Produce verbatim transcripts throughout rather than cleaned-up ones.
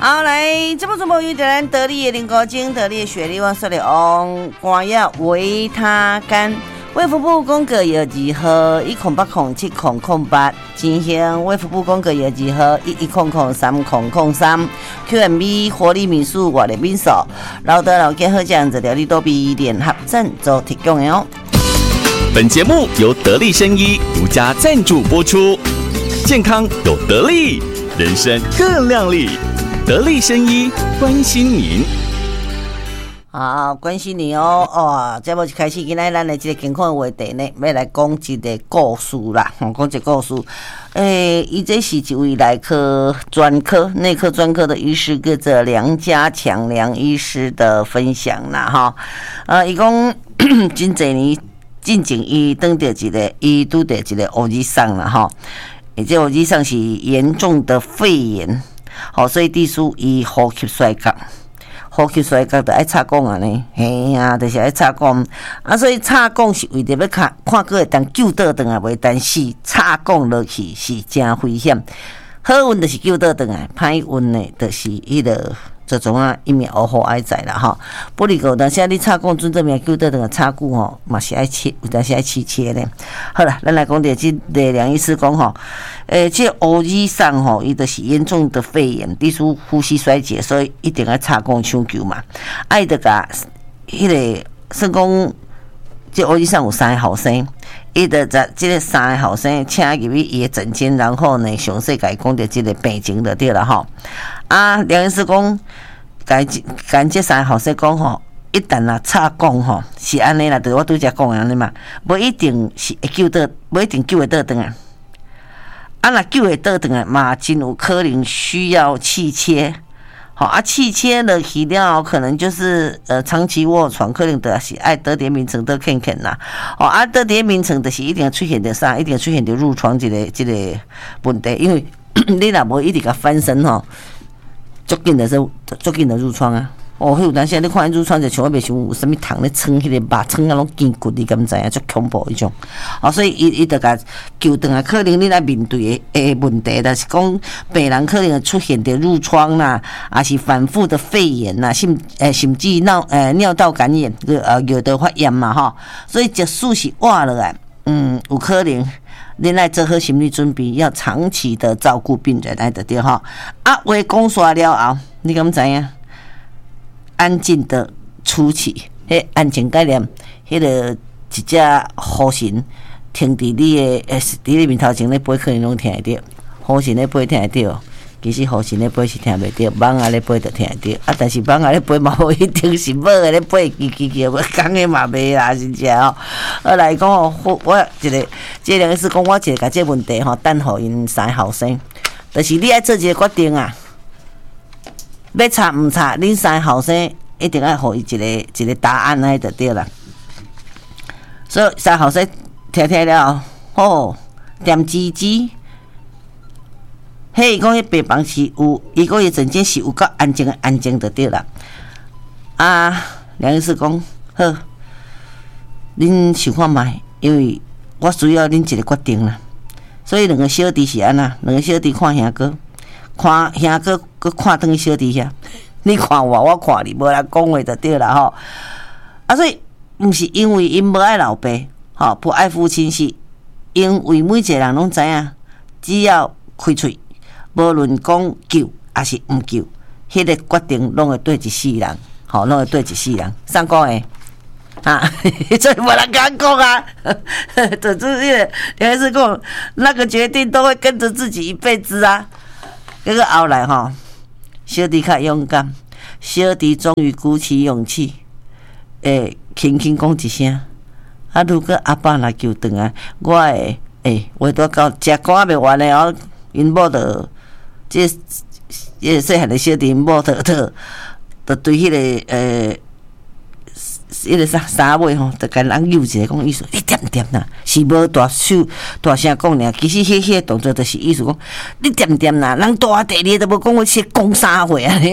好，来，这部节目由咱得力的林高精、得力的雪莉王说的翁肝药维他肝。卫福部公告药字号一零八零七零零八，进行卫福部公告药字号一一零零三零零三 Q M B 活力民宿活力民宿，老德老健好酱子疗力多比联合赞助提供的哦。 本节目由得力生医独家赞助播出，健康有得力，人生更亮丽。得力生医关心您。 好，关心你哦！哦，节目一开始，今仔咱的这个健康的话题呢，要来讲一个故事啦。讲一个故事，诶，伊这是一位内科专科、内科专科的医师，叫做梁家强梁医师的分享啦，哈。呃，伊讲真侪年进前，伊当到一个，伊拄到一个乌日伤啦，哈。而且乌日伤是严重的肺炎。好，所以地叔伊呼吸衰竭，呼吸衰竭就爱插管啊呢，嘿啊，就是爱插管啊，所以插管是为着要看看个会当救倒转来袂，但是插管落去是真危险。好运就是救倒转来，歹运呢就是迄个这种啊一命呜呼哀在啦吼。不离个，但是你插管准正命救倒转来插久吼，嘛是爱切，有当时爱切切呢。好啦，咱来讲着即个梁医师讲吼。诶，这乌日伤吼，伊就是严重的肺炎，地属呼吸衰竭，所以一定要插管抢救嘛。啊，伊就甲迄个算讲，这乌日伤有三个后生，伊就在这个三个后生请入去伊的诊间，然后呢，详细甲伊讲着这个病情就对了吼。啊，梁医师讲，甲甲这三个后生讲吼，一旦啊插管吼，是安尼啦，就是我拄则讲安尼嘛，无一定是会救得，无一定救会倒转啊。啊，若救会倒转来嘛，真有可能需要气切。好啊，气切了去了，可能就是呃长期卧床，可能就是爱得点名层得看看啦。哦啊，得点名层就是一定出现着啥，一定出现着褥疮这个这个问题，因为你若无一直甲翻身吼，足紧的是足紧的褥疮啊。哦，迄有当时你看褥疮就像我袂想有啥物虫咧撑迄个肉撑啊，拢筋骨，你敢知影？足恐怖迄种。哦，所以伊伊就甲救转来，可能你来面对的诶问题，就是讲病人可能会出现着褥疮啦，还是反复的肺炎啦，甚诶甚至尿诶尿道感染，呃尿道发炎嘛吼。所以即使是活落来，嗯，有可能。恁爱做好心理准备，要长期的照顾病人，来得对吼。啊，话讲煞了后，你敢知影？安静的出去，迄安静概念，迄、那个一只护神停伫你的诶，伫你面头前咧飞，可能拢听会到。护神咧飞听会到，其实护神咧飞是听袂到，蠓仔咧飞就听会到。啊，但是蠓仔咧飞嘛无一定是猫个咧飞，叽叽叽，我讲的嘛袂啦，真正哦。我来讲哦，我一个，这两个是讲我一个甲这问题吼，等互因三后生，就是你爱做一个决定啊。要查唔查？恁三后生一定要互伊一个一个答案，安就对啦。所以三后生听听了，哦，点吱吱。嘿，伊讲迄病房是有，伊讲伊诊间是有够安静的，安静就对啦。啊，梁医师讲好，恁想看觅，因为我需要恁一个决定啦。所以两个小弟是安那，两个小弟看兄哥。看兄哥，佮看转去小弟遐，你看我，我看你，无人讲话就对啦吼。啊，所以毋是因为因无爱老爸，吼，不爱父亲，是因为每一个人拢知影，只要开喙，无论讲救还是毋救，迄、那个决定拢会对一世人，吼，拢会对一世人。上讲诶。啊，所以无人敢讲啊，这就是原来是讲那个决定都会跟着自己一辈子啊。结果后来吼，小弟较勇敢，小弟终于鼓起勇气，诶，轻轻讲一声，啊，如果阿爸来救转来，我会诶，话拄到食肝袂完诶哦，因某着即即细汉诶小弟因某着着着对迄、那个诶。迄个啥啥话吼，就甲人扭一下，讲意思，你点点啦，是无大手大声讲尔。其实迄迄个动作就是意思讲，你点点啦，人大地你都无讲我去讲啥话啊？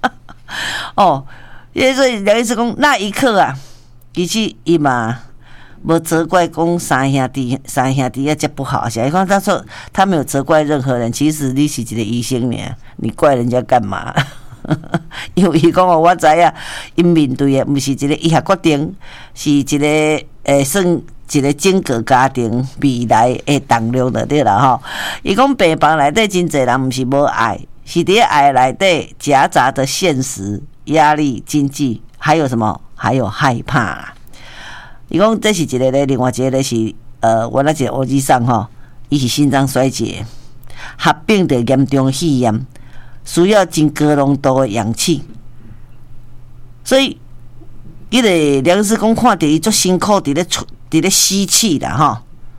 哦，所以梁医师讲那一刻啊，其实伊嘛无责怪讲三兄弟，三兄弟啊，这不好。小伊讲他说他没有责怪任何人，其实你是一个医生呢，你怪人家干嘛？因为伊讲哦，我知影，因面对的毋是一个医学决定，是一个诶，算一个整个家庭未来的动力就对啦吼。伊讲病房内底真侪人毋是无爱，是伫爱内底夹杂的现实、压力、经济，还有什么？还有害怕啦。伊讲这是一个咧，另外一个咧是呃，我那一个儿子上吼，伊是心脏衰竭，合并着严重肺炎。需要真高浓度的氧气，所以伊个梁医师讲看到伊足辛苦伫咧出伫咧吸气啦吼，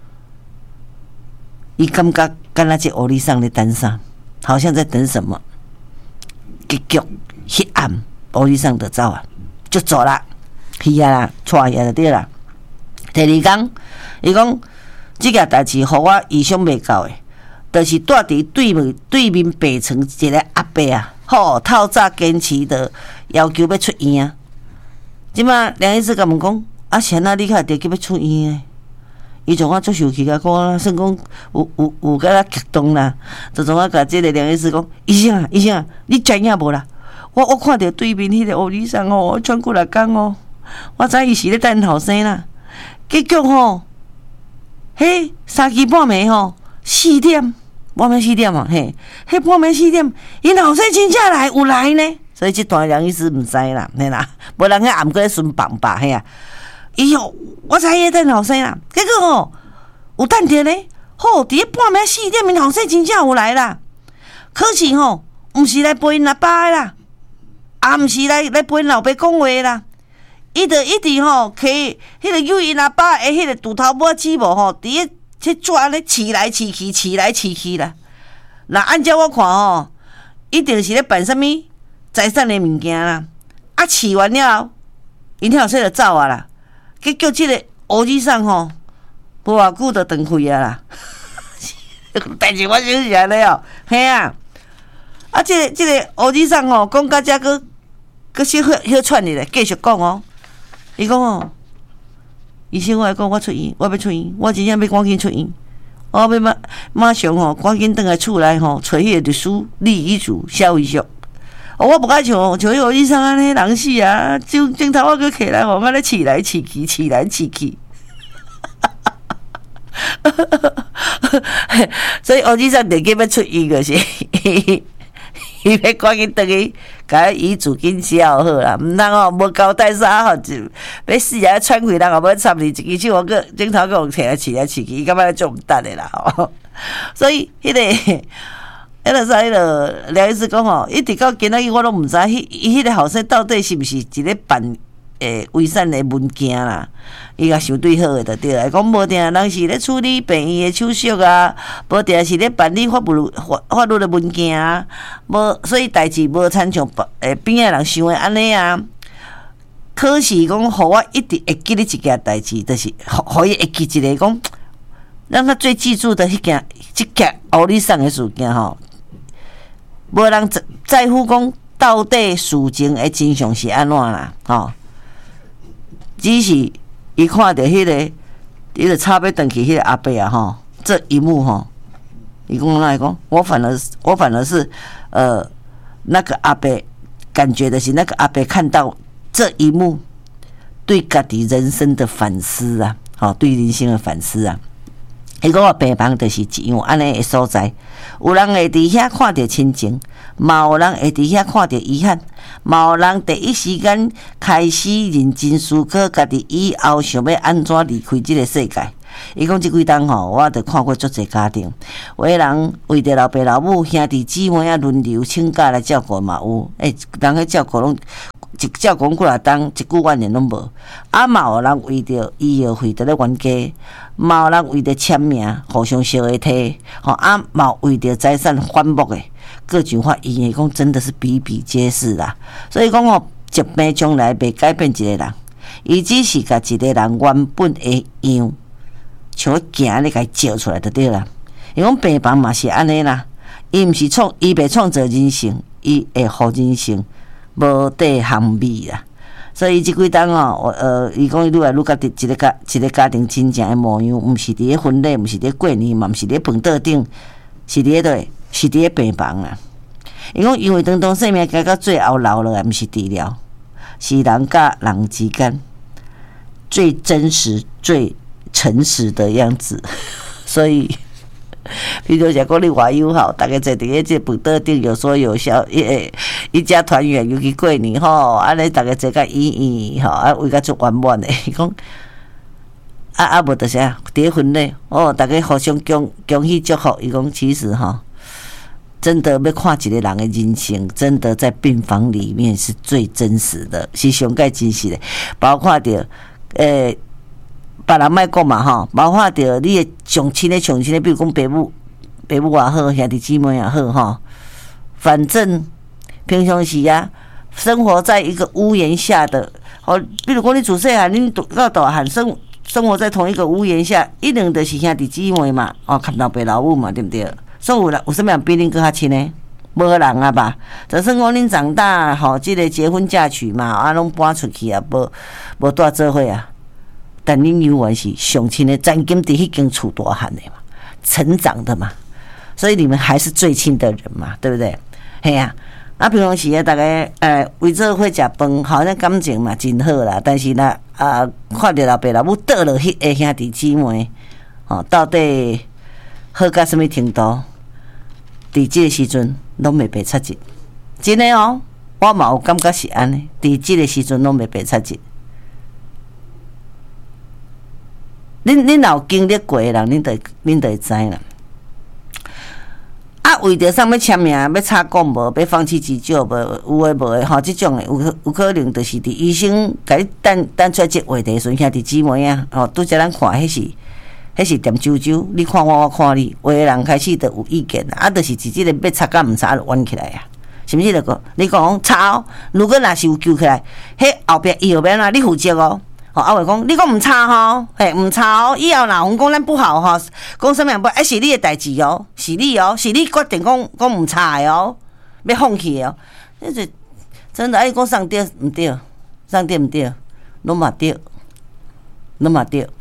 伊感觉敢若这黑里上咧等啥，好像在等什么，结局迄暗黑里上就走啊，就走啦，去啊啦，带啊就对啦。第二天，伊讲即件代志，互我意想未到诶。就是住伫对面对面北城一个阿伯啊，吼，透早坚持的要求要出院啊。即马梁医师甲问讲，啊，谁啊？你较得急要出院诶？伊从我做受气甲讲，算讲有有有甲咱激动啦，就从我甲即个梁医师讲，医生啊，医生啊，你知影无啦？我我看到对面迄个黑医生哦，喘几六工哦，我知伊是咧等后生啦。结果吼，迄三更半暝吼，四点。半暝四点啊，嘿，迄半暝四点，因后生真正来有来呢，所以这段梁医师毋知啦，嘿啦，无人迄暗过咧顺棒吧，嘿啊，伊吼，我知伊等后生啦，结果吼有等着咧，吼，伫半暝四点，因后生真正有来啦，可是吼，毋是来陪因阿爸的啦，也毋是来来陪因老爸讲话啦，伊着一直吼，摕迄个有因阿爸的迄个拄头母子无吼，伫个。这纸安尼饲来饲去，饲来饲去啦。那按照我看吼，一定是咧办啥物财产的物件啦。啊，饲完了后，因后生就走啊啦。结果这个乌子上吼，无偌久就断开啊啦。但是我想是安尼哦，嘿啊。啊，这个这个乌子上吼，讲到遮个个小小小喘哩咧，继续讲哦。伊讲哦。医生，我来讲，我出院，我要出院，我真正要赶紧出院，我要马马上吼，赶紧倒来厝内吼，找迄个律师、立遗嘱、写遗嘱。我无敢像像迄个医生安尼人死啊，镜镜头我搁起来吼，安尼饲来饲去，饲来饲去。所以黑医生特急要出院个是。伊要赶紧倒去，甲遗嘱紧写好啦，毋通哦无交代啥吼，就要死啊喘气人，也无插你一支手，我个镜头个摕来饲来饲去，伊感觉做毋得的啦吼。所以迄、那个、迄个啥，迄个梁医师讲吼，一直到今仔日我拢毋知，迄伊迄个后生到底是毋是一个办诶遗产的文件啦？伊甲想对好诶就对啦。讲无定人是咧处理病院诶手续啊，无定是咧办理法律法法律诶文件啊，无所以代志无参像诶边仔人想诶安尼啊。可是讲，互我一直会记咧一件代志，就是互互伊会记一个讲，让他最记住的迄件，即件黑里送诶事件吼，无人在在乎讲到底事情诶真相是安怎啦，吼。只是伊看到迄、那个，伊就差要转去迄个阿伯啊吼，这一幕吼，伊讲哪会讲？我反而我反而是呃那个阿伯，感觉的是那个阿伯看到这一幕，对家己人生的反思啊，吼，对人生的反思啊。伊讲我病房就是一样安尼的所在，有人会伫遐看到亲情，嘛有人会伫遐看到遗憾，嘛有人第一时间开始认真思考家己以后想要安怎离开这个世界。伊讲即几冬吼，我着看过足侪家庭，有的人为着老爸老母兄弟姊妹啊轮流请假来照顾嘛有，诶、欸，人去照顾拢。一照顾几啊冬，一句怨言拢无。啊，嘛有人为着医药费伫咧冤家，嘛有人为着签名互相相会替，吼啊，嘛有为着财产反目的，各种法院诶讲真的是比比皆是啦。所以讲吼，疾病将来袂改变一个人，伊只是甲一个人原本诶样，像行咧甲伊照出来就对啦。伊讲病房嘛是安尼啦，伊毋是创，伊袂创造人性，伊会互人性。无地含味啦， 所以即几档哦，我呃，伊讲伊愈来愈甲伫一个家一个家庭真正诶模样，毋是伫咧婚礼，毋是伫咧过年，嘛毋是伫咧饭桌顶，是伫咧对，是伫咧病房啦。伊讲因为当当生命行到最后老了，毋是治疗，是人甲人之间最真实、最诚实的样子。所以，比如讲讲你偌友好，大家坐伫咧即饭桌顶有说有笑，一一家团圆，尤其过年吼，安尼大家坐甲圆圆吼，啊为甲足圆满诶。伊讲啊啊无着啥，伫咧婚礼哦，大家互相恭恭喜祝福。伊讲其实吼。真的要看一个人的人生，真的在病房里面是最真实的，是上盖真实的。包括着，诶、欸，别人莫讲嘛吼，包括着你的上亲的上亲的，比如讲爸母、爸母也好，兄弟姊妹也好吼，反正平常时啊，生活在一个屋檐下的，哦，比如讲你自细汉，恁到大汉生生活在同一个屋檐下，一定就是兄弟姊妹嘛，哦，看老爸老母嘛，对不对？所以有人有啥物人比恁更较亲呢？无人啊吧？就算讲恁长大吼，即、這个结婚嫁娶嘛，啊，拢搬出去啊，无无住做伙啊。但恁永远是上亲的，曾经伫迄间厝大汉的嘛，成长的嘛，所以你们还是最亲的人嘛，对不对？嘿啊，啊，平常时啊，大家诶围做伙食饭，好像感情嘛真好啦。但是呢，啊，看着老爸老母倒落迄个兄弟姊妹，哦，到底好到什么程度？伫即个时阵拢袂白插一，真诶哦，我嘛有感觉是安尼。伫即个时阵拢袂白插一。恁恁若有经历过诶人，恁就恁就会知啦。啊，为着啥物签名，要插讲无，要放弃急救无，有诶无诶吼，即种诶有有可能就是伫医生甲你等等出来即话题时，兄弟姊妹啊，吼，拄则咱看迄是。迄是点啾啾，你看我，我看你，有诶人开始就有意见啦，啊，就是直接要插甲毋插就弯起来啊，是毋是？那个你讲插哦，如果若是有救起来，迄后壁伊后边啊，你负责哦。吼，啊，话讲你讲毋插吼，嘿，毋插哦，以后若讲讲咱不好吼，讲啥物不，哎，是你诶代志哦，是你哦，是你决定讲讲毋插诶哦，要放弃哦，那是真的，哎，讲上对毋对，上对毋对，拢嘛对，拢嘛对。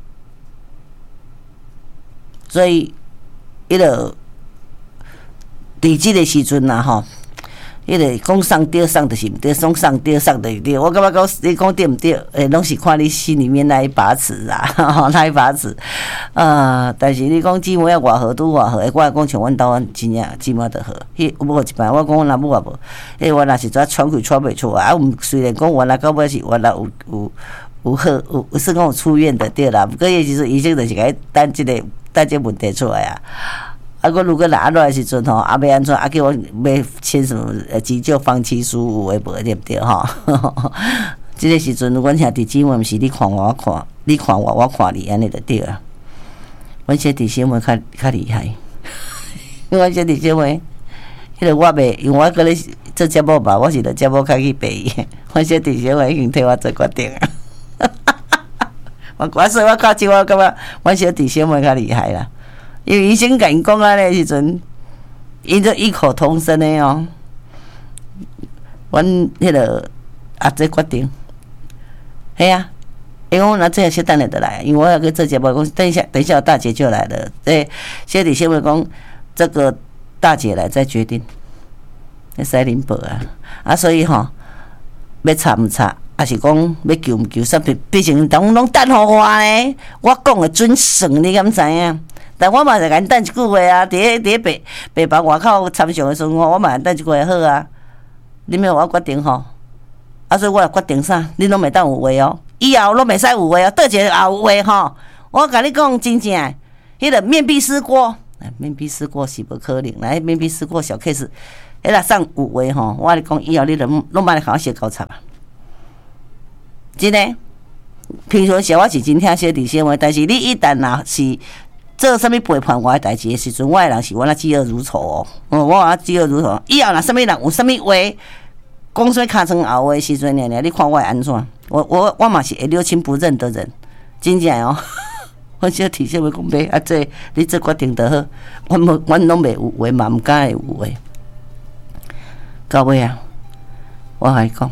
所以，迄个伫即个时阵呐，吼，迄个讲上对上就是毋对，讲上对上就是对。我感觉讲你讲对毋对，诶，拢是看你心里面那一把尺啊，吼，那一把尺。呃，但是你讲姊妹啊，偌好拄偌好，诶，我讲像阮兜阮真正姊妹就好。迄无一摆，我讲阮阿母也无，诶，我若是怎喘气喘袂出来，啊，毋虽然讲原来到尾是原来有有有好有是讲有出院的对啦，不过伊时阵医生就是甲伊等即个。带这问题出来啊！啊，我如果若安怎的时阵吼，啊要安怎啊？叫我要签什么急救放弃书有诶无对不对吼？即个时阵，阮兄弟姊妹毋是你看我，我看你看我，我看你安尼就对啊。阮兄弟姊妹较较厉害，阮兄弟姊妹，迄个我袂，因为我搁咧做节目吧，我是着节目较去陪伊。阮兄弟姊妹已经替我做决定啊。我我说我较少，我感觉阮小弟小妹较厉害啦，因为医生甲因讲安尼时阵，因就异口同声的哦。阮迄个阿姐决定，系啊，因为我若这样小等下就来，因为我要去做节目，讲等一下等一下大姐就来了。对，小弟小妹讲这个大姐来再决定，那使恁报啊，啊所以吼、喔、要插毋插？还是讲要救毋救？啥？毕毕竟当拢等互我呢，我讲的准算，你敢知影？但我嘛是甲因等一句话啊，伫咧伫咧白白房外口参详的时阵，我嘛等一句话好啊。你要我决定吼，啊，所以我也决定啥？你拢袂当有话哦，以后拢袂使有话哦，倒一个也有话吼。我甲你讲真正，迄个面壁思过，面壁思过是无可能，来面壁思过小 case， 迄个上有话吼，我跟你讲以后你拢拢莫来甲我写高插啊。真的，平常时我是真听小弟小妹，但是你一旦若是做啥物背叛我的代志的时阵，我的人是我那嫉恶如仇哦。嗯，我啊嫉恶如仇。以后若啥物人有啥物话，讲啥尻川后的时阵，娘娘，你看我会安怎？我我我嘛是会六亲不认的人，真正哦。我小弟小妹讲袂啊，这你做决定就好，阮无阮拢袂有话嘛，毋敢会有话。到尾啊，我甲你讲。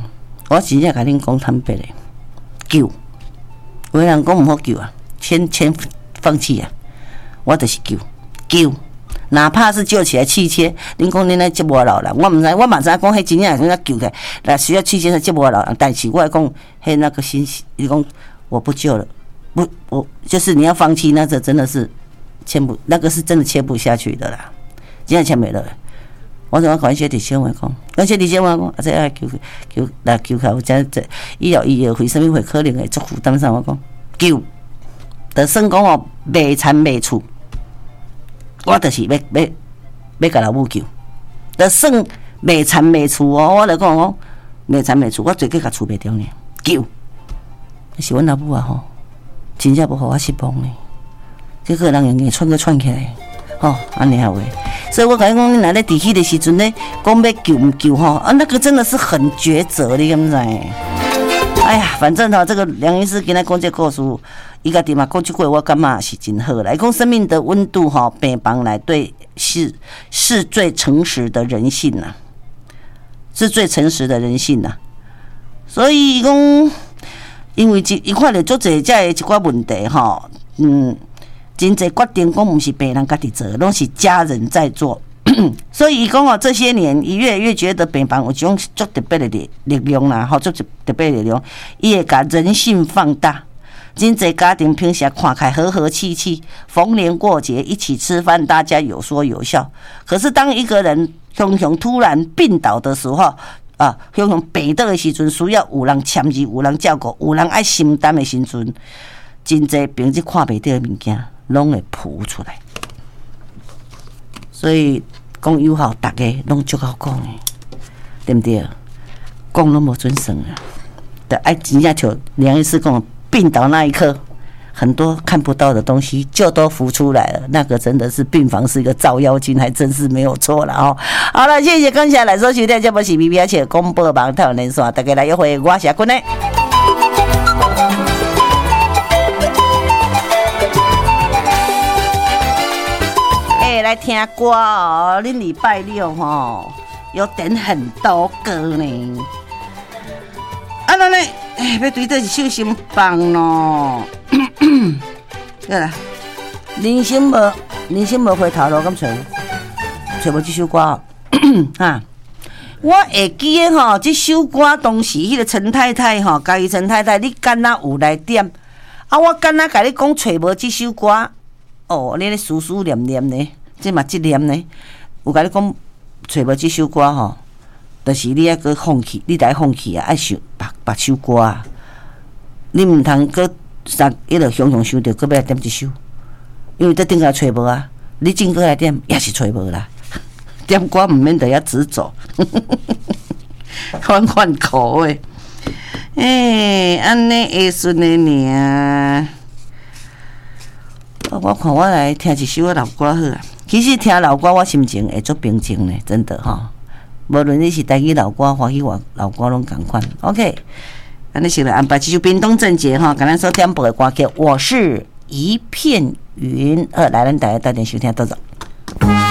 我真正甲恁讲坦白嘞，救，有人讲毋好救啊，先先放弃啊，我就是救救，哪怕是救起来气切，恁讲恁来接我老人，我毋知，我嘛知影讲迄真正怎样救起来，那需要气切才接我老人，但是我来讲，迄那个信息，你讲我不救了，不，我就是你要放弃，那这真的是签不，那个是真的切不下去的啦，真正签没了。我怎么管谢李先生讲？管谢李先生讲，啊，这爱求求来求考，这这以后伊会什么会可能会做负担上？我讲救，就算讲哦，卖田卖厝，我就是要要要甲老母救。就算卖田卖厝哦，我来讲讲卖田卖厝，我最计甲厝卖掉呢，救。是阮老母啊吼，真正无互我失望呢。这个人用硬串个串起来。吼，安尼啊话，所以我甲你讲，你若咧伫迄个时阵咧，讲要救唔救吼，啊，那个真的是很抉择，你敢知？哎呀，反正吼，这个梁医师今仔讲这故事，伊家己嘛讲即句，我感觉是真好啦。讲生命的温度吼，病房内对是是最诚实的人性呐、啊，是最诚实的人性呐、啊。所以讲，因为一伊看到足侪遮的一寡问题吼，嗯。真侪决定讲毋是病人家己做，拢是家人在做。所以伊讲哦，这些年伊越来越觉得病房有一种足特别的力力量啦，吼，足特别的力量，伊会甲人性放大。真侪家庭平时看起来和和气气，逢年过节一起吃饭，大家有说有笑。可是当一个人雄雄突然病倒的时候，啊，雄雄病倒的时阵，需要有人签字，有人照顾，有人爱承担的时阵，真侪平时看袂到的物件。拢会浮出来，所以讲友好，大家拢足好讲的，对不对？讲拢无准绳啊！的爱真正像梁医师讲，病倒那一刻，很多看不到的东西就都浮出来了。那个真的是病房是一个照妖镜，还真是没有错了哦。好了，谢谢感谢来收听这部是 B B 而且广播网台湾连线，大家来约会，我是阿君呢。来听歌哦，恁礼拜六吼有点很多歌呢。啊，咱咧，哎，要对倒一首新放咯。对啦，人生无人生无回头路，敢找找无这首歌哦。哈，我会记诶吼，这首歌当时迄个陈太太吼，家己陈太太，你敢若有来点？啊，我敢若甲你讲找无这首歌，哦，你咧思思念念呢？这嘛这念呢，有甲你讲找无这首歌吼，就是你还搁放弃，你得放弃啊，爱想别别首歌啊，你毋通搁三一路雄雄想着搁要来点一首，因为这顶下找无啊，你真搁来点也是找无啦，点歌毋免着遐直走，换换口味，诶、欸，安尼会顺的尔。我看我来听一首老歌好啊。其实听老歌，我心情会足平静呢，真的哈。无论你是台语老歌、华语老歌，拢同款。OK， 安尼先来安排这首屏东正节哈，刚才所点播的歌曲《我是一片云》。好，来咱大家到点收听，到走。